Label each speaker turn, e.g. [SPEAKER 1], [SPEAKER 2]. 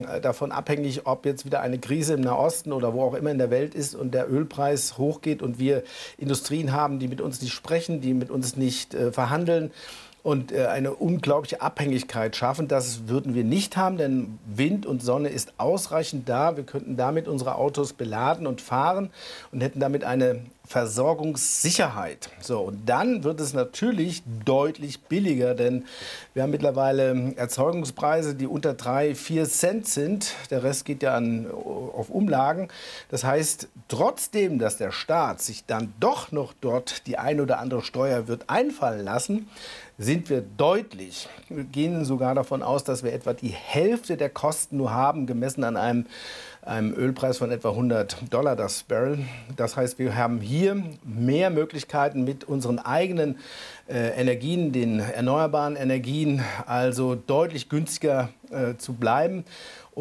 [SPEAKER 1] davon abhängig, ob jetzt wieder eine Krise im Nahosten oder wo auch immer in der Welt ist und der Ölpreis hochgeht und wir Industrien haben, die mit uns nicht sprechen, die mit uns nicht verhandeln und eine unglaubliche Abhängigkeit schaffen. Das würden wir nicht haben, denn Wind und Sonne ist ausreichend da. Wir könnten damit unsere Autos beladen und fahren und hätten damit eine Versorgungssicherheit. So, und dann wird es natürlich deutlich billiger, denn wir haben mittlerweile Erzeugungspreise, die unter 3, 4 Cent sind. Der Rest geht ja auf Umlagen. Das heißt, trotzdem, dass der Staat sich dann doch noch dort die eine oder andere Steuer wird einfallen lassen, sind wir gehen sogar davon aus, dass wir etwa die Hälfte der Kosten nur haben, gemessen an einem Ölpreis von etwa $100 das Barrel. Das heißt, wir haben hier mehr Möglichkeiten mit unseren eigenen Energien, den erneuerbaren Energien, also deutlich günstiger zu bleiben.